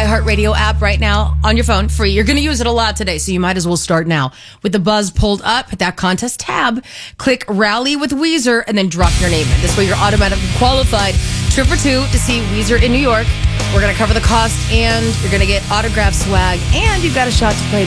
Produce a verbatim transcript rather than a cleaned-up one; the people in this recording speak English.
iHeartRadio app right now on your phone, free. You're going to use it a lot today, so you might as well start now. With the buzz pulled up, hit that contest tab, click Rally with Weezer, and then drop your name in. This way you're automatically qualified. Trip for two to see Weezer in New York. We're going to cover the cost, and you're going to get autograph swag, and you've got a shot to play